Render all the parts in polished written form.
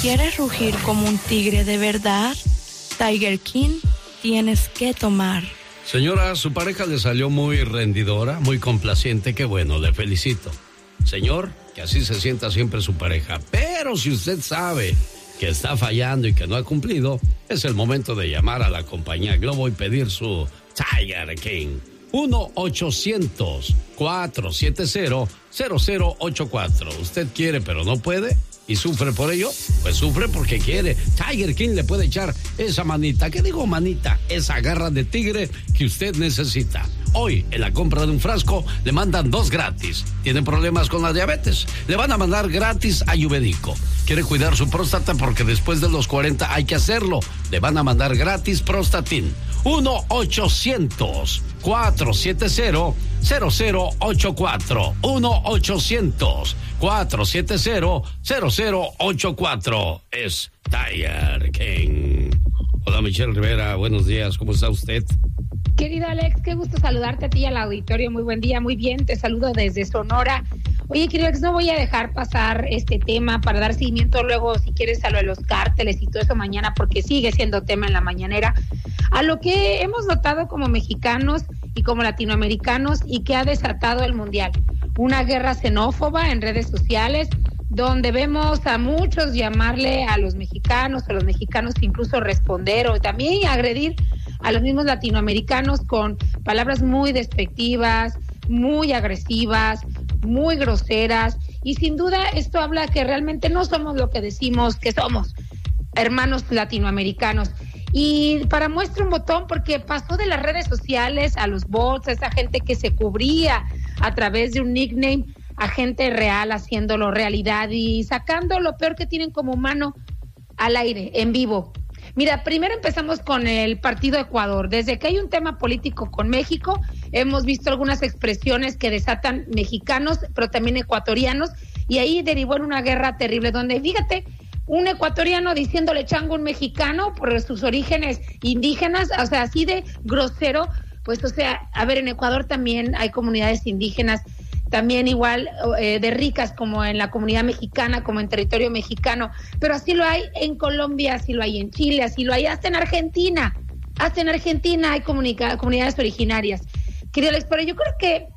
quieres rugir como un tigre de verdad, Tiger King tienes que tomar. Señora, su pareja le salió muy rendidora, muy complaciente, qué bueno, le felicito. Señor, que así se sienta siempre su pareja. Pero si usted sabe que está fallando y que no ha cumplido, es el momento de llamar a la compañía Globo y pedir su Tiger King. 1-800-470-0084. ¿Usted quiere pero no puede? ¿Y sufre por ello? Pues sufre porque quiere. Tiger King le puede echar esa manita, ¿qué digo manita? Esa garra de tigre que usted necesita. Hoy, en la compra de un frasco, le mandan 2 gratis. ¿Tiene problemas con la diabetes? Le van a mandar gratis Ayurvédico. ¿Quiere cuidar su próstata? Porque después de los 40 hay que hacerlo. Le van a mandar gratis Prostatin. 1-800-470-0084. 1-800-470-0084. Es Tiger King. Hola, Michelle Rivera. Buenos días. ¿Cómo está usted? Querido Alex, qué gusto saludarte a ti y al auditorio. Muy buen día, muy bien. Te saludo desde Sonora. Oye, querido Alex, no voy a dejar pasar este tema para dar seguimiento luego, si quieres, a lo de los cárteles y todo eso mañana, porque sigue siendo tema en la mañanera. A lo que hemos notado como mexicanos y como latinoamericanos y que ha desatado el Mundial. Una guerra xenófoba en redes sociales, donde vemos a muchos llamarle a los mexicanos incluso responder o también agredir a los mismos latinoamericanos con palabras muy despectivas, muy agresivas, muy groseras, y sin duda esto habla que realmente no somos lo que decimos que somos, hermanos latinoamericanos. Y para muestra un botón, porque pasó de las redes sociales a los bots, a esa gente que se cubría a través de un nickname, a gente real haciéndolo realidad y sacando lo peor que tienen como humano al aire, en vivo. Mira, primero empezamos con el partido Ecuador. Desde que hay un tema político con México, hemos visto algunas expresiones que desatan mexicanos, pero también ecuatorianos, y ahí derivó en una guerra terrible, donde, fíjate, un ecuatoriano diciéndole chango a un mexicano por sus orígenes indígenas, o sea, así de grosero, pues, o sea, a ver, en Ecuador también hay comunidades indígenas, también igual de ricas como en la comunidad mexicana, como en territorio mexicano, pero así lo hay en Colombia, así lo hay en Chile, así lo hay hasta en Argentina hay comunidades originarias. Querido Alex, pero yo creo que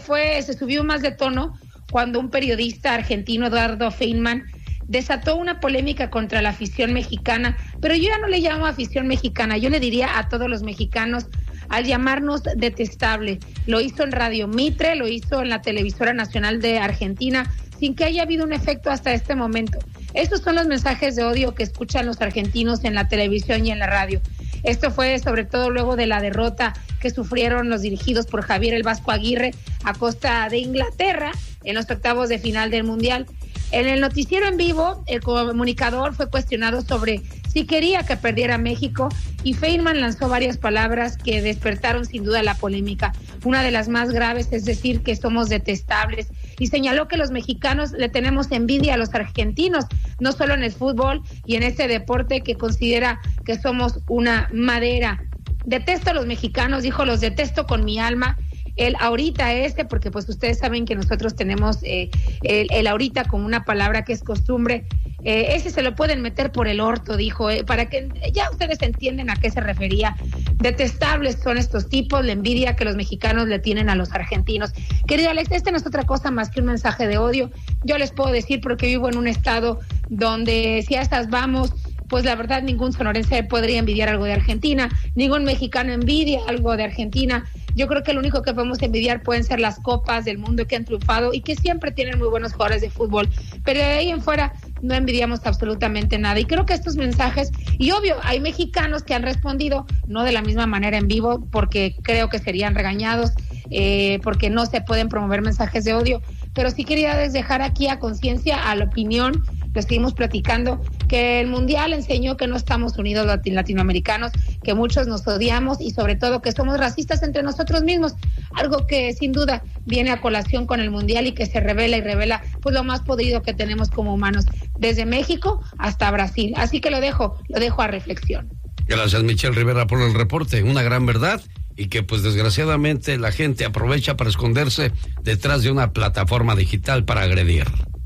se subió más de tono cuando un periodista argentino, Eduardo Feynman, desató una polémica contra la afición mexicana, pero yo ya no le llamo afición mexicana, yo le diría a todos los mexicanos al llamarnos detestable. Lo hizo en Radio Mitre, lo hizo en la Televisora Nacional de Argentina, sin que haya habido un efecto hasta este momento. Estos son los mensajes de odio que escuchan los argentinos en la televisión y en la radio. Esto fue sobre todo luego de la derrota que sufrieron los dirigidos por Javier el Vasco Aguirre a costa de Inglaterra en los octavos de final del Mundial. En el noticiero en vivo, el comunicador fue cuestionado sobre si quería que perdiera México y Feynman lanzó varias palabras que despertaron sin duda la polémica. Una de las más graves es decir que somos detestables y señaló que los mexicanos le tenemos envidia a los argentinos, no solo en el fútbol y en este deporte que considera que somos una madera. Detesto a los mexicanos, dijo, los detesto con mi alma. El ahorita porque pues ustedes saben que nosotros tenemos el ahorita como una palabra que es costumbre, ese se lo pueden meter por el orto, dijo, para que ya ustedes entienden a qué se refería. Detestables son estos tipos, la envidia que los mexicanos le tienen a los argentinos. Querido Alex, este no es otra cosa más que un mensaje de odio. Yo les puedo decir, porque vivo en un estado donde si a estas vamos, pues la verdad ningún sonorense podría envidiar algo de Argentina, ningún mexicano envidia algo de Argentina. Yo creo que lo único que podemos envidiar pueden ser las copas del mundo que han triunfado y que siempre tienen muy buenos jugadores de fútbol, pero de ahí en fuera no envidiamos absolutamente nada. Y creo que estos mensajes, y obvio, hay mexicanos que han respondido, no de la misma manera en vivo, porque creo que serían regañados, porque no se pueden promover mensajes de odio, pero sí quería dejar aquí a conciencia, a la opinión, lo seguimos platicando, que el Mundial enseñó que no estamos unidos latinoamericanos, que muchos nos odiamos y sobre todo que somos racistas entre nosotros mismos, algo que sin duda viene a colación con el Mundial y que se revela pues lo más podrido que tenemos como humanos, desde México hasta Brasil. Así que lo dejo a reflexión. Gracias, Michelle Rivera, por el reporte, una gran verdad, y que pues desgraciadamente la gente aprovecha para esconderse detrás de una plataforma digital para agredir.